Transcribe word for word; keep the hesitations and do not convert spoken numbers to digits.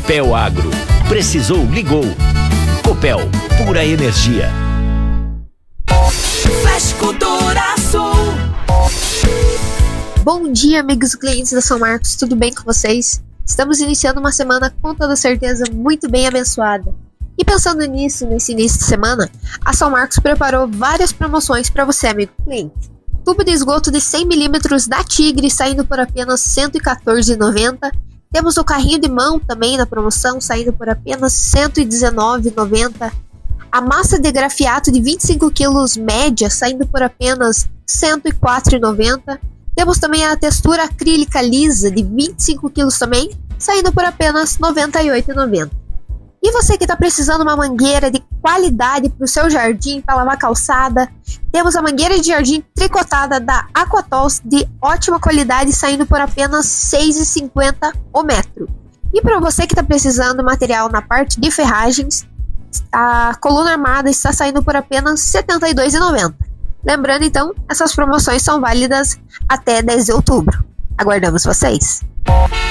Copel Agro. Precisou, ligou. Copel, pura energia. Flash Cultura Sul. Bom dia, amigos clientes da São Marcos, tudo bem com vocês? Estamos iniciando uma semana com toda certeza muito bem abençoada. E pensando nisso, nesse início de semana, a São Marcos preparou várias promoções para você, amigo cliente. Tubo de esgoto de cem milímetros da Tigre saindo por apenas cento e quatorze reais e noventa centavos. Temos o carrinho de mão também na promoção saindo por apenas cento e dezenove reais e noventa centavos. A massa de grafiato de vinte e cinco quilos média saindo por apenas cento e quatro reais e noventa centavos. Temos também a textura acrílica lisa de vinte e cinco quilos também, saindo por apenas noventa e oito reais e noventa centavos. E você que está precisando de uma mangueira de qualidade para o seu jardim, para lavar calçada, temos a mangueira de jardim tricotada da Aquatols de ótima qualidade, saindo por apenas seis reais e cinquenta centavos o metro. E para você que está precisando de material na parte de ferragens, a coluna armada está saindo por apenas setenta e dois reais e noventa centavos. Lembrando então, essas promoções são válidas até dez de outubro. Aguardamos vocês!